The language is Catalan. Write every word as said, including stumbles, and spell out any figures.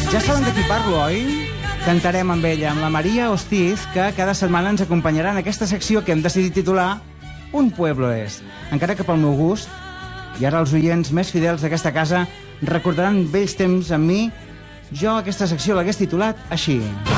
Ja saben de qui parlo, oi? Cantarem amb ella, amb la Maria Hostiz, que cada setmana ens acompanyarà en aquesta secció que hem decidit titular Un pueblo és. Encara que pel meu gust, i ara els oients més fidels d'aquesta casa recordaran vells temps amb mi, jo aquesta secció l'hagués titulat així.